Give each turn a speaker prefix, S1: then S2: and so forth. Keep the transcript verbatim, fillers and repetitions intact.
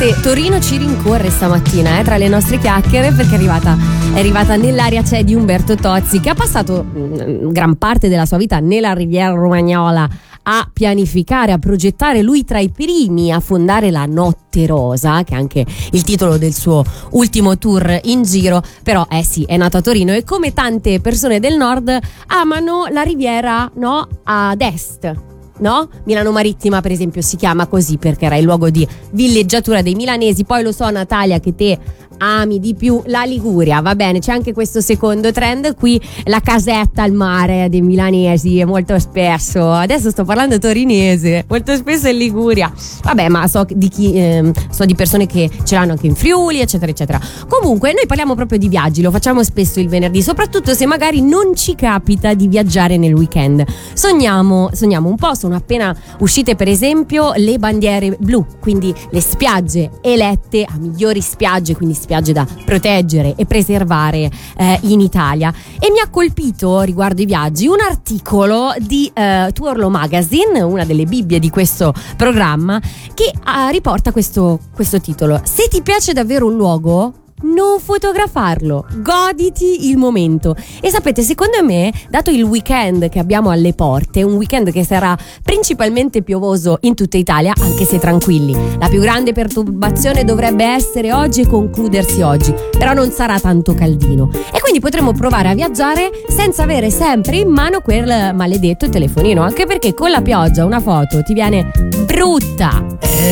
S1: Sicuramente Torino ci rincorre stamattina eh, tra le nostre chiacchiere, perché è arrivata, è arrivata nell'area c'è di Umberto Tozzi, che ha passato mh, gran parte della sua vita nella Riviera Romagnola a pianificare, a progettare, lui tra i primi a fondare la Notte Rosa, che è anche il titolo del suo ultimo tour in giro. Però eh sì, è nato a Torino e come tante persone del nord amano la Riviera, no, ad est, no? Milano Marittima per esempio si chiama così perché era il luogo di villeggiatura dei milanesi. Poi lo so, Natalia, che te ami di più la Liguria, va bene, c'è anche questo secondo trend qui, la casetta al mare dei milanesi molto spesso, adesso sto parlando torinese, molto spesso in Liguria, vabbè, ma so di chi eh, so di persone che ce l'hanno anche in Friuli, eccetera eccetera. Comunque noi parliamo proprio di viaggi, lo facciamo spesso il venerdì, soprattutto se magari non ci capita di viaggiare nel weekend. Sogniamo, sogniamo un po', sono appena uscite per esempio le bandiere blu, quindi le spiagge elette a migliori spiagge, quindi spiagge da proteggere e preservare eh, in Italia. E mi ha colpito riguardo i viaggi un articolo di eh, Tourlo Magazine, una delle bibbie di questo programma, che eh, riporta questo, questo titolo: se ti piace davvero un luogo, non fotografarlo, goditi il momento. E sapete, secondo me, dato il weekend che abbiamo alle porte, un weekend che sarà principalmente piovoso in tutta Italia, anche se tranquilli, la più grande perturbazione dovrebbe essere oggi e concludersi oggi, però non sarà tanto caldino e quindi potremo provare a viaggiare senza avere sempre in mano quel maledetto telefonino, anche perché con la pioggia una foto ti viene brutta.